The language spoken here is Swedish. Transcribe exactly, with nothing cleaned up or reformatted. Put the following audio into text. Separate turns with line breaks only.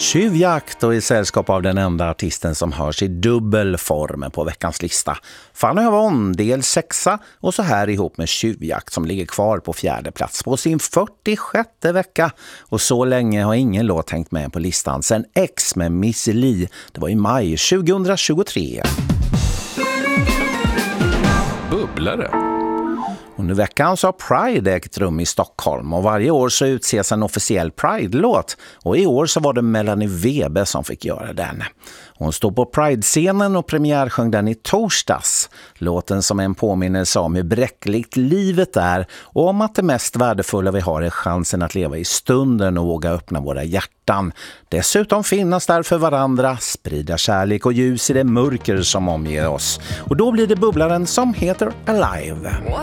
Tjuvjakt och i sällskap av den enda artisten som hörs i dubbel form på veckans lista. Fanny Havon, del sexa och så här ihop med Tjuvjakt som ligger kvar på fjärde plats på sin fyrtiosjätte vecka. Och så länge har ingen låt hängt med på listan sen X med Missy Li. Det var i maj tjugohundratjugotre.
Bubblare.
Under veckan så har Pride ägt rum i Stockholm och varje år så utses en officiell Pride-låt och i år så var det Melanie Webe som fick göra den. Hon stod på Pride-scenen och premiärsjöng den i torsdags. Låten som är en påminnelse om hur bräckligt livet är och om att det mest värdefulla vi har är chansen att leva i stunden och våga öppna våra hjärtan. Dessutom finnas där för varandra, sprida kärlek och ljus i det mörker som omger oss. Och då blir det bubblaren som heter Alive.